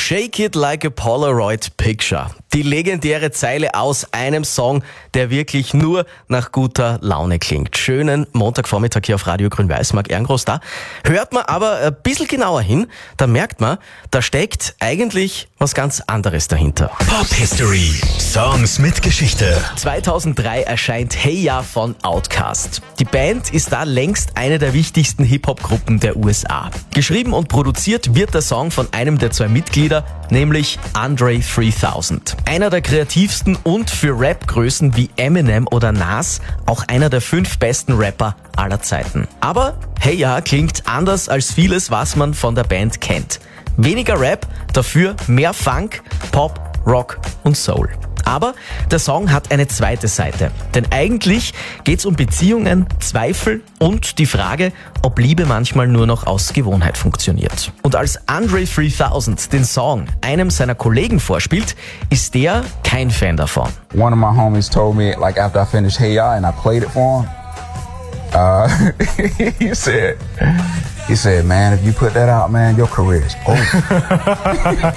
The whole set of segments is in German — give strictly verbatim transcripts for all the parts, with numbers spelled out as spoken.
Shake it like a Polaroid picture. Die legendäre Zeile aus einem Song, der wirklich nur nach guter Laune klingt. Schönen Montagvormittag hier auf Radio Grün-Weiß, Marc Ehrengroß da. Hört man aber ein bisschen genauer hin, da merkt man, da steckt eigentlich was ganz anderes dahinter. Pop History. Songs mit Geschichte. zweitausenddrei erscheint Hey Ya von Outkast. Die Band ist da längst eine der wichtigsten Hip-Hop-Gruppen der U S A. Geschrieben und produziert wird der Song von einem der zwei Mitglieder, nämlich Andre dreitausend. Einer der kreativsten und für Rap-Größen wie Eminem oder Nas auch einer der fünf besten Rapper aller Zeiten. Aber Hey Ya klingt anders als vieles, was man von der Band kennt. Weniger Rap, dafür mehr Funk, Pop, Rock und Soul. Aber der Song hat eine zweite Seite. Denn eigentlich geht's um Beziehungen, Zweifel und die Frage, ob Liebe manchmal nur noch aus Gewohnheit funktioniert. Und als Andre dreitausend den Song einem seiner Kollegen vorspielt, ist der kein Fan davon. One of my homies told me, like after I finished Hey Ya and I played it for him, uh, he said, he said, man, if you put that out, man, your career is over.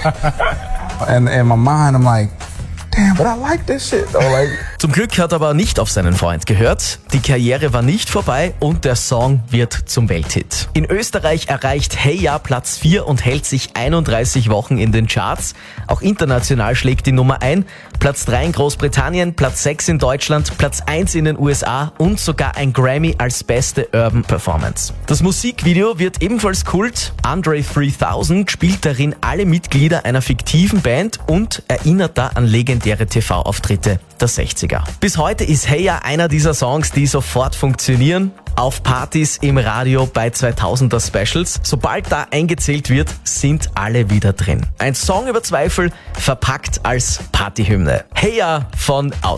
And in my mind, I'm like, damn, but I like this shit though, like. Zum Glück hat er aber nicht auf seinen Freund gehört. Die Karriere war nicht vorbei und der Song wird zum Welthit. In Österreich erreicht Hey Ya Platz vier und hält sich einunddreißig Wochen in den Charts. Auch international schlägt die Nummer ein. Platz drei in Großbritannien, Platz sechs in Deutschland, Platz eins in den U S A und sogar ein Grammy als beste Urban Performance. Das Musikvideo wird ebenfalls Kult. Andre dreitausend spielt darin alle Mitglieder einer fiktiven Band und erinnert da an legendäre T V-Auftritte der sechziger. Bis heute ist Hey Ya einer dieser Songs, die sofort funktionieren. Auf Partys, im Radio, bei zweitausender Specials. Sobald da eingezählt wird, sind alle wieder drin. Ein Song über Zweifel, verpackt als Partyhymne. Hey Ya von Outkast.